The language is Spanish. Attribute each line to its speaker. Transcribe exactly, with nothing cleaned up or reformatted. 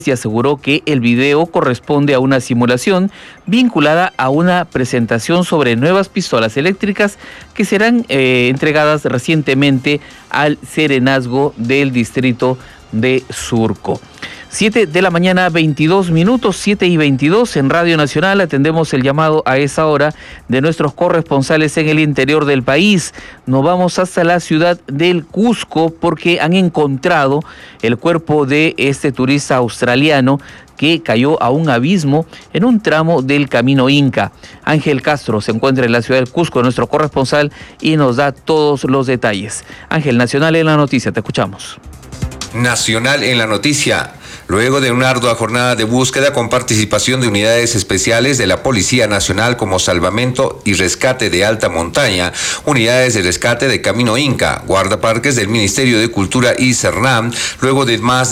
Speaker 1: y aseguró que el video corresponde a una simulación vinculada a una presentación sobre nuevas pistolas eléctricas que serán eh, entregadas recientemente al Serenazgo del distrito de Surco. siete de la mañana, veintidós minutos, siete y veintidós en Radio Nacional. Atendemos el llamado a esa hora de nuestros corresponsales en el interior del país. Nos vamos hasta la ciudad del Cusco porque han encontrado el cuerpo de este turista australiano que cayó a un abismo en un tramo del Camino Inca. Ángel Castro se encuentra en la ciudad del Cusco, nuestro corresponsal, y nos da todos los detalles. Ángel, Nacional en la noticia, te escuchamos.
Speaker 2: Nacional en la noticia. Luego de una ardua jornada de búsqueda con participación de unidades especiales de la Policía Nacional como Salvamento y Rescate de Alta Montaña, unidades de rescate de Camino Inca, guardaparques del Ministerio de Cultura y CERNAM, luego de más de